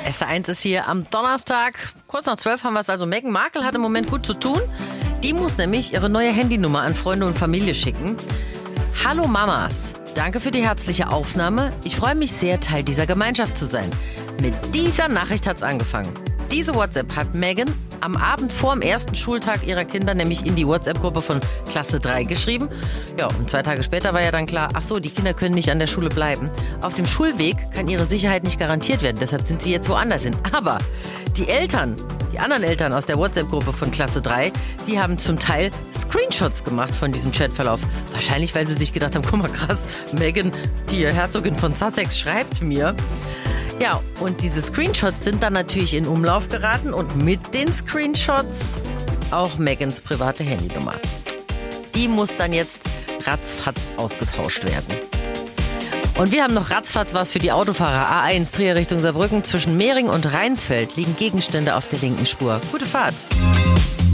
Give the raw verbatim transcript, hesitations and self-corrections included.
S eins ist hier am Donnerstag. Kurz nach zwölf haben wir es also. Meghan Markle hat im Moment gut zu tun. Die muss nämlich ihre neue Handynummer an Freunde und Familie schicken. Hallo Mamas, danke für die herzliche Aufnahme. Ich freue mich sehr, Teil dieser Gemeinschaft zu sein. Mit dieser Nachricht hat's angefangen. Diese WhatsApp hat Meghan am Abend vor dem ersten Schultag ihrer Kinder nämlich in die WhatsApp-Gruppe von Klasse drei geschrieben. Ja, und zwei Tage später war ja dann klar, ach so, die Kinder können nicht an der Schule bleiben. Auf dem Schulweg kann ihre Sicherheit nicht garantiert werden, deshalb sind sie jetzt woanders hin. Aber die Eltern, die anderen Eltern aus der WhatsApp-Gruppe von Klasse drei, die haben zum Teil Screenshots gemacht von diesem Chatverlauf. Wahrscheinlich, weil sie sich gedacht haben, guck mal krass, Meghan, die Herzogin von Sussex, schreibt mir. Ja, und diese Screenshots sind dann natürlich in Umlauf geraten und mit den Screenshots auch Meghans private Handynummer. Die muss dann jetzt ratzfatz ausgetauscht werden. Und wir haben noch ratzfatz was für die Autofahrer. A eins, Trier Richtung Saarbrücken. Zwischen Mehring und Rheinsfeld liegen Gegenstände auf der linken Spur. Gute Fahrt.